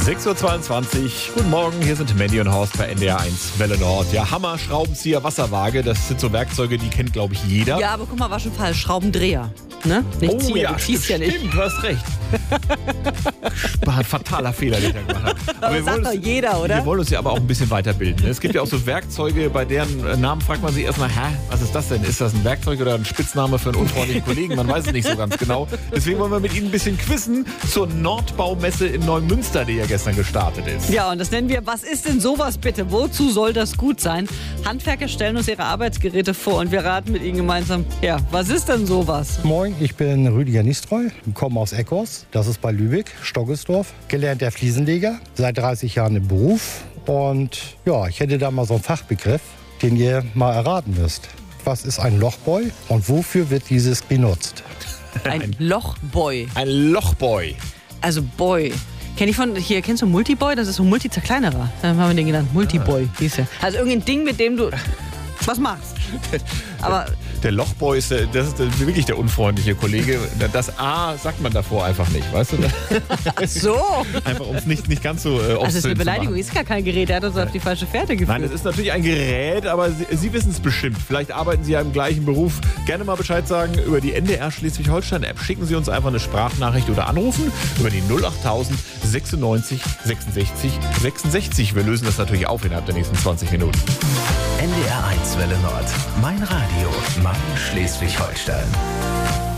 6.22 Uhr. Guten Morgen, hier sind Mandy und Horst bei NDR 1 Welle Nord. Ja, Hammer, Schraubenzieher, Wasserwaage, das sind so Werkzeuge, die kennt, glaube ich, jeder. Ja, aber guck mal, war schon falsch. Schraubendreher. Ne? Nicht Zieher, ja, du ziehst ja nicht. Stimmt, du hast recht. Ein fataler Fehler, den ich da gemacht habe. Aber wir sagt doch jeder, oder? Wir wollen uns ja aber auch ein bisschen weiterbilden. Es gibt ja auch so Werkzeuge, bei deren Namen fragt man sich erstmal, was ist das denn? Ist das ein Werkzeug oder ein Spitzname für einen unfreundlichen Kollegen? Man weiß es nicht so ganz genau. Deswegen wollen wir mit Ihnen ein bisschen quizzen zur Nordbaumesse in Neumünster, die ja gestern gestartet ist. Ja, und das nennen wir, was ist denn sowas bitte? Wozu soll das gut sein? Handwerker stellen uns ihre Arbeitsgeräte vor und wir raten mit ihnen gemeinsam, ja, was ist denn sowas? Moin, ich bin Rüdiger Niestreu, komme aus Eckos, das ist bei Lübeck, Stockesdorf, gelernter Fliesenleger, seit 30 Jahren im Beruf und ja, ich hätte da mal so einen Fachbegriff, den ihr mal erraten müsst. Was ist ein Lochboy und wofür wird dieses benutzt? Ein Lochboy. Ein Lochboy. Also Boy. Kenn ich von hier, kennst du Multiboy? Das ist so ein Multi-Zerkleinerer. Dann haben wir den genannt. Multiboy hieß er. Also irgendein Ding, mit dem du was machst. Aber der Lochboy ist, das ist wirklich der unfreundliche Kollege. Das A sagt man davor einfach nicht, weißt du? ach so. Einfach um es nicht ganz so obszön Also das ist eine zu Beleidigung, machen. ist gar kein Gerät. Er hat uns auf die falsche Fährte geführt. Nein, es ist natürlich ein Gerät, aber Sie wissen es bestimmt. Vielleicht arbeiten Sie ja im gleichen Beruf. Gerne mal Bescheid sagen über die NDR Schleswig-Holstein-App. Schicken Sie uns einfach eine Sprachnachricht oder anrufen über die 08000 96 66 66. Wir lösen das natürlich auf innerhalb der nächsten 20 Minuten. NDR 1 Welle Nord. Mein Radio, mein Schleswig-Holstein.